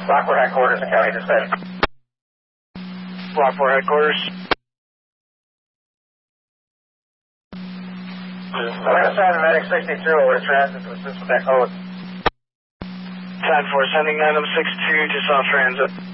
Rockport headquarters and county dispatch. Rockport headquarters. I'm going to send medic 62 over to transit to assist with that code. 10-4, sending item 62 to soft transit.